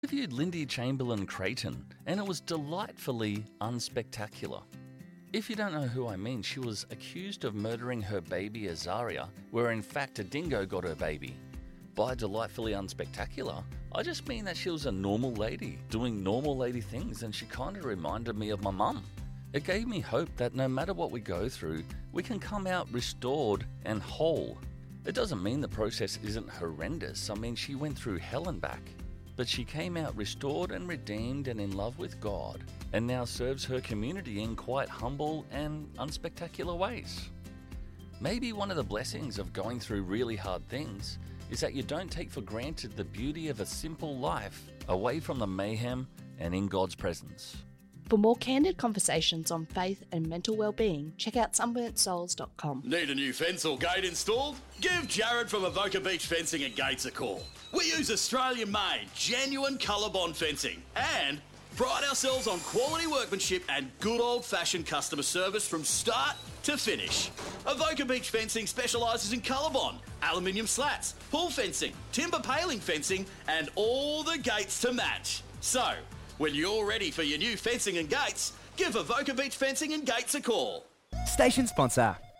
Interviewed Lindy Chamberlain Creighton, and it was delightfully unspectacular. If you don't know who I mean, she was accused of murdering her baby Azaria, where in fact a dingo got her baby. By delightfully unspectacular, I just mean that she was a normal lady, doing normal lady things, and she kind of reminded me of my mum. It gave me hope that no matter what we go through, we can come out restored and whole. It doesn't mean the process isn't horrendous. I mean, she went through hell and back. But she came out restored and redeemed and in love with God, and now serves her community in quite humble and unspectacular ways. Maybe one of the blessings of going through really hard things is that you don't take for granted the beauty of a simple life away from the mayhem and in God's presence. For more candid conversations on faith and mental well-being, check out sunburntsouls.com. Need a new fence or gate installed? Give Jared from Avoca Beach Fencing and Gates a call. We use Australian-made, genuine ColourBond fencing and pride ourselves on quality workmanship and good old-fashioned customer service from start to finish. Avoca Beach Fencing specialises in ColourBond, aluminium slats, pool fencing, timber paling fencing and all the gates to match. So, when you're ready for your new fencing and gates, give Avoca Beach Fencing and Gates a call. Station sponsor,